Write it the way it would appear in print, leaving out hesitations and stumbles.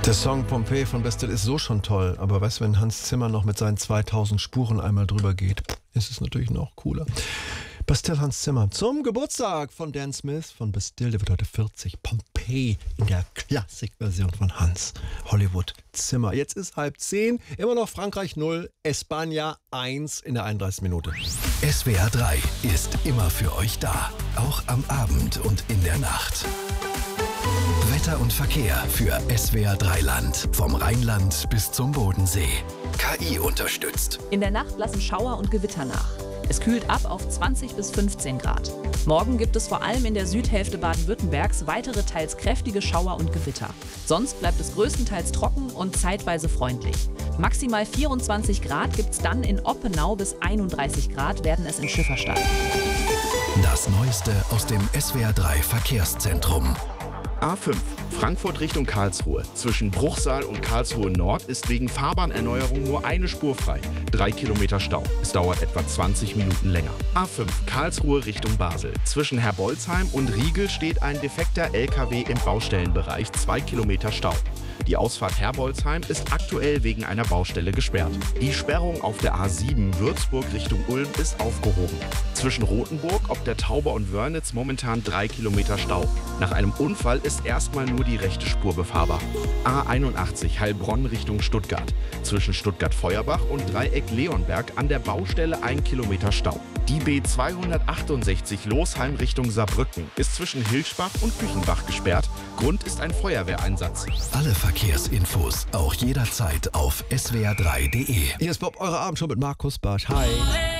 Der Song Pompeii von Bastille ist so schon toll, aber weißt du, wenn Hans Zimmer noch mit seinen 2000 Spuren einmal drüber geht, ist es natürlich noch cooler. Bastille Hans Zimmer zum Geburtstag von Dan Smith von Bastille, der wird heute 40. Pompeii in der Klassikversion von Hans Hollywood Zimmer. Jetzt ist 9:30, immer noch Frankreich 0, Espanja 1 in der 31. Minute. SWR 3 ist immer für euch da, auch am Abend und in der Nacht. Wetter und Verkehr für SWR 3 Land. Vom Rheinland bis zum Bodensee. KI unterstützt. In der Nacht lassen Schauer und Gewitter nach. Es kühlt ab auf 20 bis 15 Grad. Morgen gibt es vor allem in der Südhälfte Baden-Württembergs weitere teils kräftige Schauer und Gewitter. Sonst bleibt es größtenteils trocken und zeitweise freundlich. Maximal 24 Grad gibt es dann in Oppenau, bis 31 Grad werden es in Schifferstadt. Das Neueste aus dem SWR 3 Verkehrszentrum. A5, Frankfurt Richtung Karlsruhe. Zwischen Bruchsal und Karlsruhe Nord ist wegen Fahrbahnerneuerung nur eine Spur frei. 3 Kilometer Stau. Es dauert etwa 20 Minuten länger. A5, Karlsruhe Richtung Basel. Zwischen Herbolzheim und Riegel steht ein defekter LKW im Baustellenbereich. 2 Kilometer Stau. Die Ausfahrt Herbolzheim ist aktuell wegen einer Baustelle gesperrt. Die Sperrung auf der A7 Würzburg Richtung Ulm ist aufgehoben. Zwischen Rothenburg ob der Tauber und Wörnitz momentan 3 Kilometer Stau. Nach einem Unfall ist erstmal nur die rechte Spur befahrbar. A81 Heilbronn Richtung Stuttgart. Zwischen Stuttgart-Feuerbach und Dreieck Leonberg an der Baustelle 1 Kilometer Stau. Die B268 Losheim Richtung Saarbrücken ist zwischen Hilschbach und Küchenbach gesperrt. Grund ist ein Feuerwehreinsatz. Alle Verkehrsinfos auch jederzeit auf swr3.de. Hier ist Bob, eure Abendshow mit Markus Barsch. Hi.